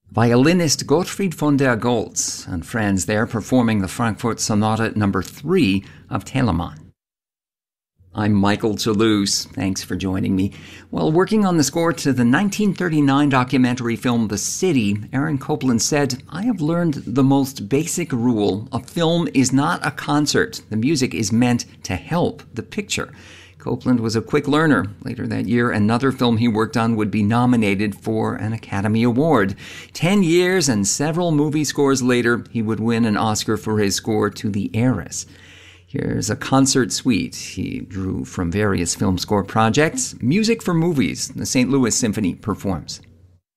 Violinist Gottfried von der Goltz and friends there performing the Frankfurt Sonata No. 3 of Telemann. I'm Michael Toulouse. Thanks for joining me. While working on the score to the 1939 documentary film The City, Aaron Copland said, "I have learned the most basic rule. A film is not a concert. The music is meant to help the picture." Copland was a quick learner. Later that year, another film he worked on would be nominated for an Academy Award. 10 years and several movie scores later, he would win an Oscar for his score to The Heiress. Here's a concert suite he drew from various film score projects. Music for Movies, the St. Louis Symphony performs.